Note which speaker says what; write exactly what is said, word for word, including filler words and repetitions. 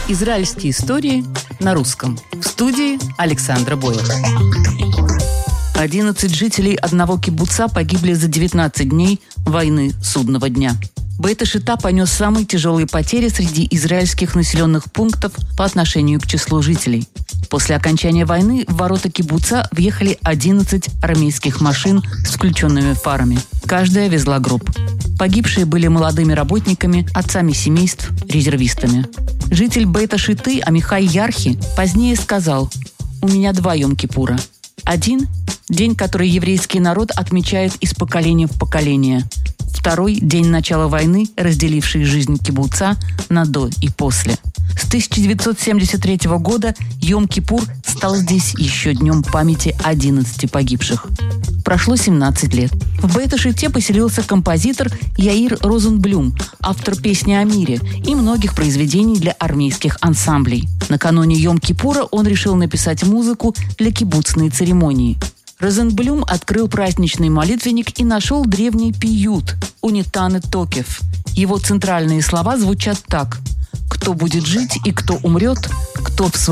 Speaker 1: Израильские истории на русском. В студии Александра Бойер. одиннадцать жителей одного кибуца погибли за девятнадцать дней войны судного дня. Бейт Ашита понес самые тяжелые потери среди израильских населенных пунктов по отношению к числу жителей. После окончания войны в ворота кибуца въехали одиннадцать армейских машин с включенными фарами. Каждая везла гроб. Погибшие были молодыми работниками, отцами семейств, резервистами. Житель Бейт Ашиты Амихай Ярхи позднее сказал: «У меня два Йом-Кипура. Один – день, который еврейский народ отмечает из поколения в поколение. Второй – день начала войны, разделивший жизнь кибуца на до и после. С тысяча девятьсот семьдесят третьего года Йом-Кипур стал здесь еще днем памяти одиннадцати погибших». Прошло семнадцать лет. В Бейт Ашите поселился композитор Яир Розенблюм, автор песни о мире и многих произведений для армейских ансамблей. Накануне Йом-Кипура он решил написать музыку для кибуцной церемонии. Розенблюм открыл праздничный молитвенник и нашел древний пиют «Унитаны Токев». Его центральные слова звучат так: «Кто будет жить и кто умрет, кто в своем